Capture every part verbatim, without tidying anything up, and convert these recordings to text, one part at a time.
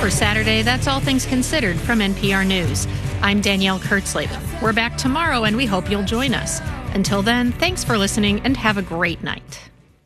For Saturday, that's All Things Considered from N P R News. I'm Danielle Kurtzleben. We're back tomorrow, and we hope you'll join us. Until then, thanks for listening, and have a great night.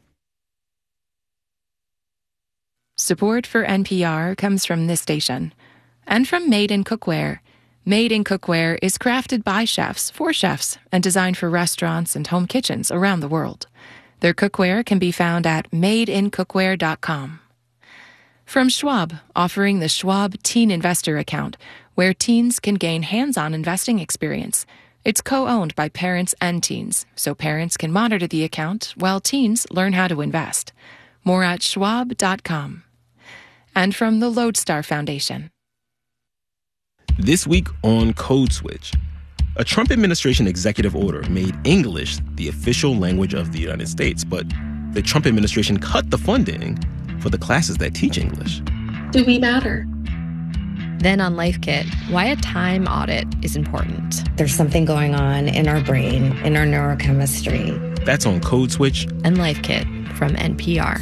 Support for N P R comes from this station and from Made in Cookware. Made in Cookware is crafted by chefs for chefs and designed for restaurants and home kitchens around the world. Their cookware can be found at made in cookware dot com. From Schwab, offering the Schwab Teen Investor Account, where teens can gain hands-on investing experience. It's co-owned by parents and teens, so parents can monitor the account while teens learn how to invest. More at schwab dot com. And from the Lodestar Foundation. This week on Code Switch, a Trump administration executive order made English the official language of the United States, but the Trump administration cut the funding for the classes that teach English. Do we matter? Then on Life Kit, why a time audit is important. There's something going on in our brain, in our neurochemistry. That's on Code Switch. And Life Kit from N P R.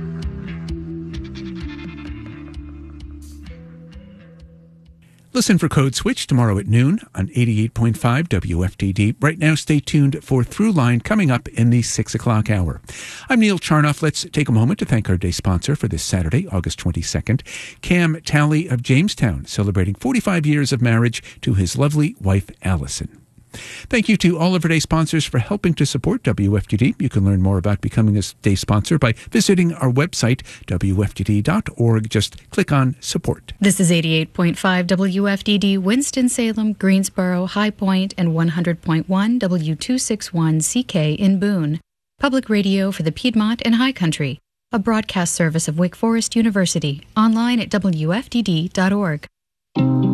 Listen for Code Switch tomorrow at noon on eighty-eight point five W F D D. Right now, stay tuned for Throughline coming up in the six o'clock hour. I'm Neil Charnoff. Let's take a moment to thank our day sponsor for this Saturday, August twenty-second, Cam Talley of Jamestown, celebrating forty-five years of marriage to his lovely wife, Allison. Thank you to all of our day sponsors for helping to support W F D D. You can learn more about becoming a day sponsor by visiting our website, W F D D dot org. Just click on Support. This is eighty-eight point five W F D D, Winston-Salem, Greensboro, High Point, and one hundred point one W two sixty-one C K in Boone. Public radio for the Piedmont and High Country. A broadcast service of Wake Forest University. Online at W F D D dot org.